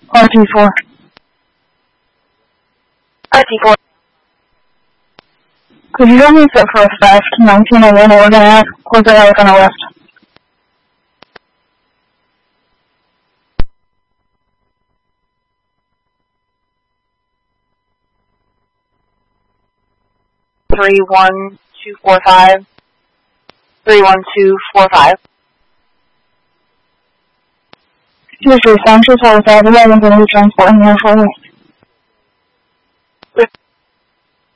RT4. RT4. Could you tell me except for a fast 1901 Oregon Ave, Corporate Alabama West? Three 31245. 31245. 这是3是错误在的外面的路transport，你要说的。